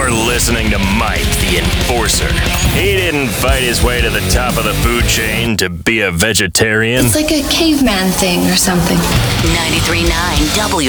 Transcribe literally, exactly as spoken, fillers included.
You're listening to Mike the Enforcer. He didn't fight his way to the top of the food chain to be a vegetarian. It's like a caveman thing or something. ninety-three point nine W